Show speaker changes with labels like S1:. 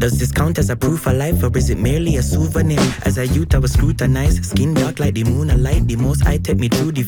S1: Does this count as a proof of life, or is it merely a souvenir? As a youth I was scrutinized, skin dark like the moonlight. The most I take me through the